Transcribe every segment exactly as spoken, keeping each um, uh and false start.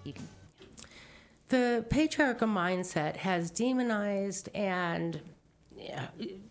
The patriarchal mindset has demonized and yeah,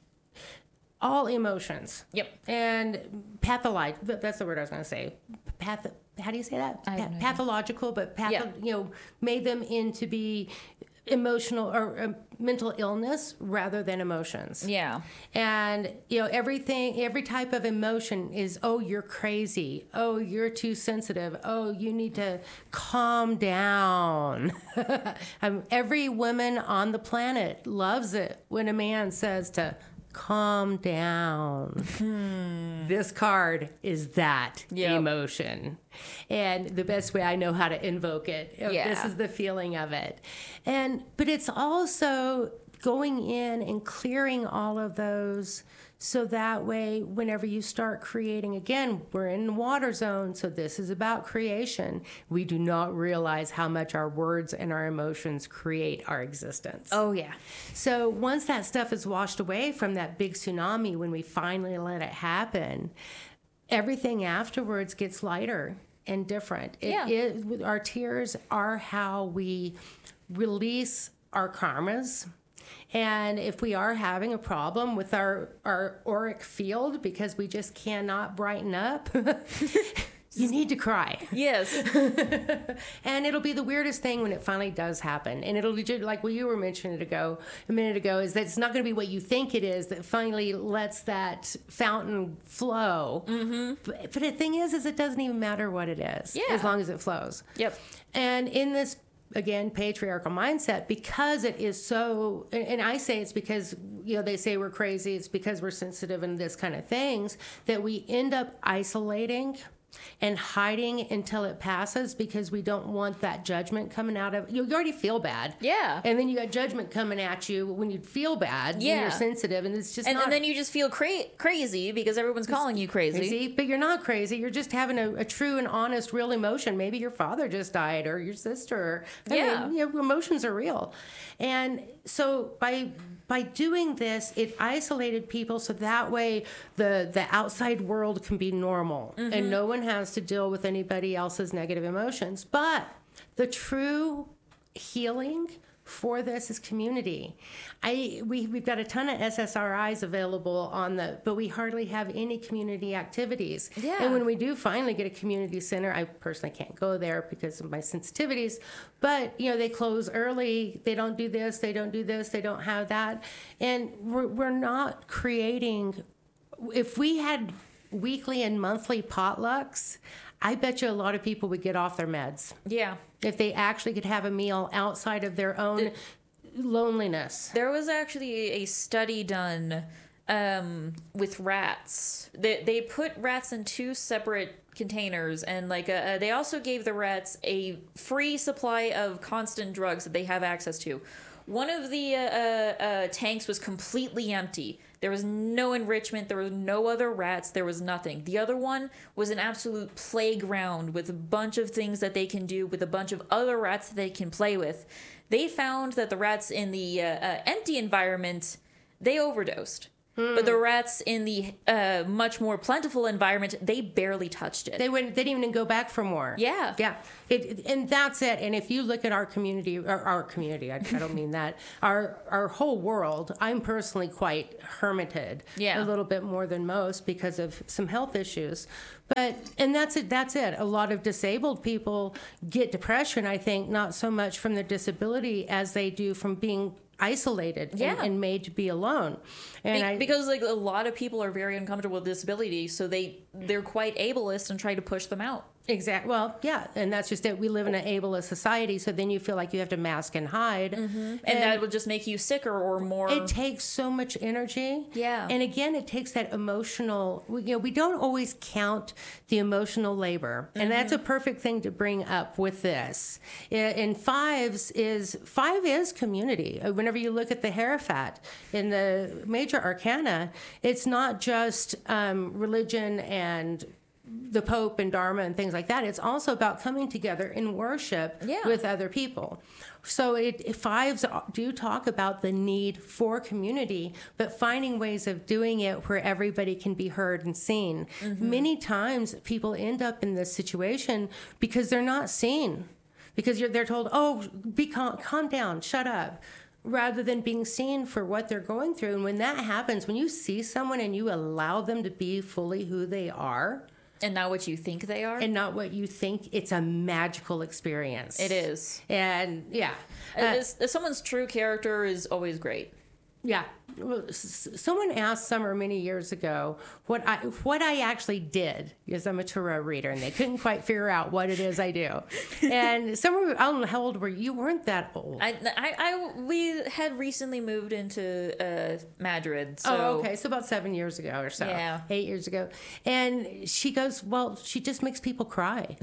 all emotions. Yep. And pathological, that's the word I was going to say. Path, how do you say that? I Pa- have no idea. pathological, but patho- Yeah. you know, made them into be emotional or uh, mental illness rather than emotions. Yeah. And, you know, everything, every type of emotion is, oh, you're crazy. Oh, you're too sensitive. Oh, you need to calm down. um, every woman on the planet loves it when a man says to calm down. Hmm. This card is that Yep. emotion. And the best way I know how to invoke it, Yeah. this is the feeling of it. And but it's also going in and clearing all of those so that way whenever you start creating, again, we're in the water zone, so this is about creation. We do not realize how much our words and our emotions create our existence. Oh, yeah. So once that stuff is washed away from that big tsunami, when we finally let it happen, everything afterwards gets lighter and different. It Yeah. is, our tears are how we release our karmas. And if we are having a problem with our, our auric field because we just cannot brighten up, you need to cry. Yes. And it'll be the weirdest thing when it finally does happen. And it'll be just like what you were mentioning ago, a minute ago, is that it's not going to be what you think it is that finally lets that fountain flow. Mm-hmm. But, but the thing is, is it doesn't even matter what it is, Yeah. as long as it flows. Yep. And in this, again, patriarchal mindset, because it is so, and, and I say it's because, you know, they say we're crazy, it's because we're sensitive and this kind of things, that we end up isolating and hiding until it passes because we don't want that judgment coming out of you. You already feel bad. Yeah. And then you got judgment coming at you when you feel bad. Yeah. When you're sensitive. And it's just And, not and then you just feel cra- crazy because everyone's calling you crazy. crazy. But you're not crazy. You're just having a, a true and honest, real emotion. Maybe your father just died or your sister. I Yeah. mean, you know, emotions are real. And so by by doing this, it isolated people so that way the the outside world can be normal Mm-hmm. and no one has to deal with anybody else's negative emotions. But the true healing for this is community. I we we've got a ton of S S R Is available on the, but we hardly have any community activities. Yeah. And when we do finally get a community center, I personally can't go there because of my sensitivities. But you know, they close early. They don't do this. They don't do this. They don't have that. And we're we're not creating. If we had weekly and monthly potlucks, I bet you a lot of people would get off their meds Yeah. if they actually could have a meal outside of their own loneliness. There was actually a study done um, with rats. They, they put rats in two separate containers, and like uh, they also gave the rats a free supply of constant drugs that they have access to. One of the uh, uh, uh, tanks was completely empty. There was no enrichment. There was no other rats. There was nothing. The other one was an absolute playground with a bunch of things that they can do with a bunch of other rats that they can play with. They found that the rats in the uh, uh, empty environment, they overdosed. But the rats in the uh, much more plentiful environment, they barely touched it. They wouldn't. They didn't even go back for more. Yeah. yeah. It, and that's it. And if you look at our community, our, our community, I, I don't mean that, our our whole world. I'm personally quite hermited. Yeah. A little bit more than most because of some health issues. But and that's it. That's it. A lot of disabled people get depression. I think not so much from their disability as they do from being isolated Yeah. and, and made to be alone. And Be- I, because like a lot of people are very uncomfortable with disability, so they they're quite ableist and try to push them out. Exactly. Well, yeah, and that's just it. We live in an ableist society, so then you feel like you have to mask and hide, And, that will just make you sicker or more. it takes so much energy. Yeah. And again, it takes that emotional. we- You know, we don't always count the emotional labor, and that's a perfect thing to bring up with this. I- In fives is five is community. Uh, Whenever you look at the Hierophant in the major arcana, it's not just um, religion and the Pope and Dharma and things like that. It's also about coming together in worship Yeah. with other people. So it, it- fives do talk about the need for community, but finding ways of doing it where everybody can be heard and seen. Many times people end up in this situation because they're not seen. because you're they're told, oh, be calm, calm down, shut up, rather than being seen for what they're going through. And when that happens, when you see someone and you allow them to be fully who they are, and not what you think they are, and not what you think, it's a magical experience. it is. And yeah, uh, It's- someone's true character is always great. yeah. Well, s- someone asked Summer many years ago what I what I actually did, because I'm a tarot reader, and they couldn't quite figure out what it is I do. And Summer, I don't know how old were you? You weren't that old. I, I, I we had recently moved into uh, Madrid. So. Oh, okay. So about seven years ago or so. Yeah. Eight years ago. And she goes, well, she just makes people cry.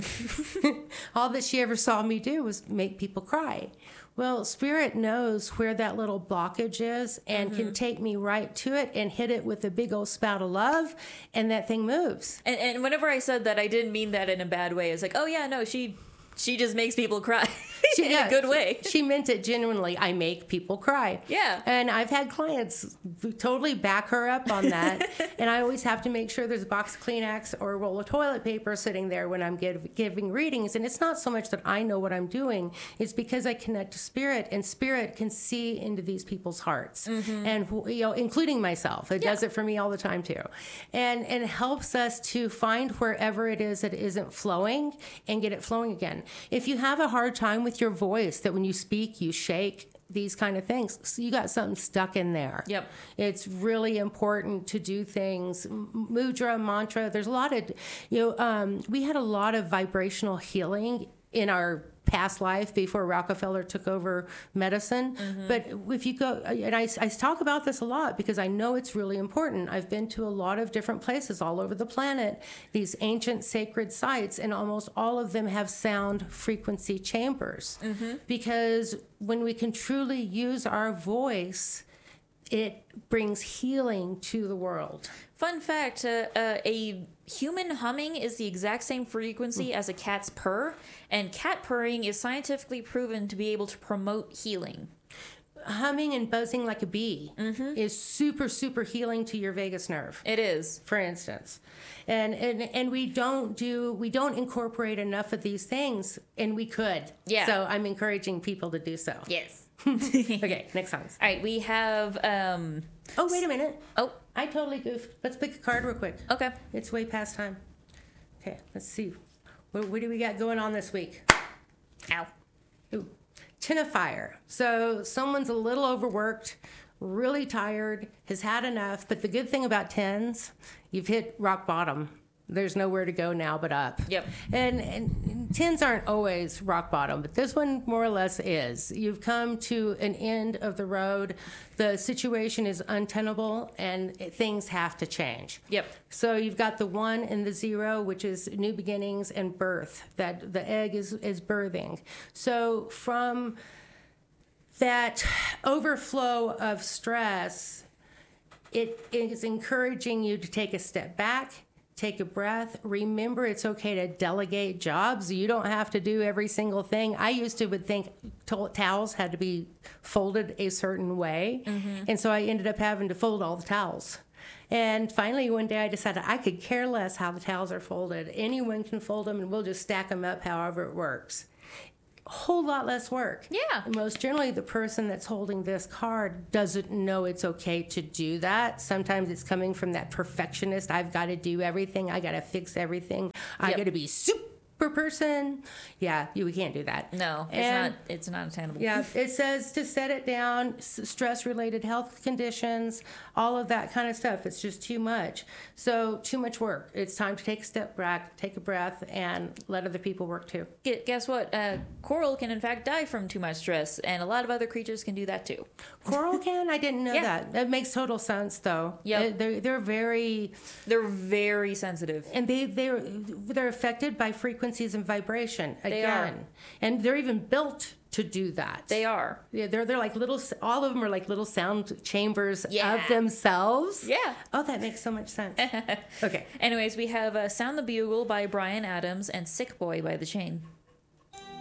All that she ever saw me do was make people cry. Well, Spirit knows where that little blockage is and mm-hmm. can take me right to it and hit it with a big old spout of love, and that thing moves. And, and whenever I said that, I didn't mean that in a bad way. It's like, oh, yeah, no, she she just makes people cry she, in yeah, a good way. She, she meant it genuinely. I make people cry. Yeah. And I've had clients totally back her up on that. And I always have to make sure there's a box of Kleenex or a roll of toilet paper sitting there when I'm give, giving readings. And it's not so much that I know what I'm doing. It's because I connect to Spirit, and Spirit can see into these people's hearts. Mm-hmm. And, you know, including myself. It yeah. does it for me all the time, too. And, and it helps us to find wherever it is that isn't flowing and get it flowing again. If you have a hard time with your voice, that when you speak, you shake, these kind of things, so you got something stuck in there. Yep. It's really important to do things. Mudra, mantra, there's a lot of, you know, um, we had a lot of vibrational healing in our past life before Rockefeller took over medicine. Mm-hmm. But if you go, and I, I talk about this a lot because I know it's really important. I've been to a lot of different places all over the planet, these ancient sacred sites, and almost all of them have sound frequency chambers. Mm-hmm. Because when we can truly use our voice, it brings healing to the world. Fun fact, uh, uh, a human humming is the exact same frequency mm. as a cat's purr, and cat purring is scientifically proven to be able to promote healing. Humming and buzzing like a bee mm-hmm. is super, super healing to your vagus nerve. It is. For instance. And, and and we don't do, we don't incorporate enough of these things, and we could. Yeah. So I'm encouraging people to do so. Yes. Okay, next songs. All right, we have... Um, oh, wait a minute. Oh. I totally goofed. Let's pick a card real quick. Okay. It's way past time. Okay, let's see. What, what do we got going on this week? Ow. Ooh. Ten of Fire. So someone's a little overworked, really tired, has had enough. But the good thing about tens, you've hit rock bottom. There's nowhere to go now but up. Yep. And, and tens aren't always rock bottom, but this one more or less is. You've come to an end of the road. The situation is untenable, and things have to change. Yep. So you've got the one and the zero, which is new beginnings and birth. That the egg is, is birthing. So from that overflow of stress, it is encouraging you to take a step back. Take a breath. Remember, it's okay to delegate jobs. You don't have to do every single thing. I used to would think to- towels had to be folded a certain way. Mm-hmm. And so I ended up having to fold all the towels. And finally, one day I decided I could care less how the towels are folded. Anyone can fold them, and we'll just stack them up however it works. A whole lot less work. Yeah. Most generally, the person that's holding this card doesn't know it's okay to do that. Sometimes it's coming from that perfectionist. I've got to do everything. I got to fix everything. I Yep. got to be super person. Yeah, you, we can't do that. No, it's And- not. It's not attainable. Yeah, it says to set it down, s- stress-related health conditions, all of that kind of stuff. It's just too much. So too much work. It's time to take a step back, take a breath, and let other people work too. Gu- Guess what? Uh, coral can in fact die from too much stress, and a lot of other creatures can do that too. Coral can? I didn't know Yeah. that. That makes total sense, though. Yep. Uh, They're, they're very, They're very sensitive. and they, they're, they're affected by frequencies and vibration, again. They are. And they're even built to do that. They are. Yeah, they're they're like little. All of them are like little sound chambers Yeah. of themselves. Yeah. Oh, that makes so much sense. Okay. Anyways, we have uh, Sound the Bugle by Bryan Adams and Sick Boy by The Chain.